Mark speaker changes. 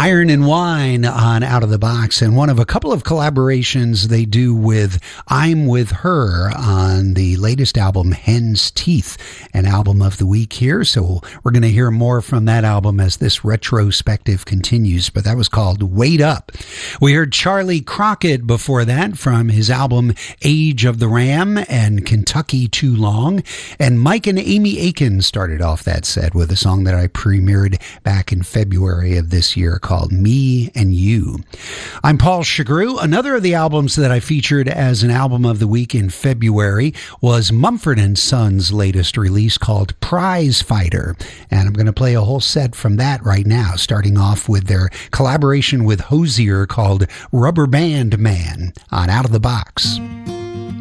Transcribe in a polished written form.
Speaker 1: Iron and Wine on Out of the Box, and one of a couple of collaborations they do with I'm With Her on the latest album, Hen's Teeth, an album of the week here. So we're going to hear more from that album as this retrospective continues, but that was called Wait Up. We heard Charlie Crockett before that from his album Age of the Ram and Kentucky Too Long, and Mike and Amy Aiken started off that set with a song that I premiered back in February of this year called Me and You. I'm Paul Chagru. Another of the albums that I featured as an album of the week in February was Mumford & Sons' latest release called Prize Fighter, and I'm going to play a whole set from that right now, starting off with their collaboration with Hozier called Rubber Band Man on Out of the Box.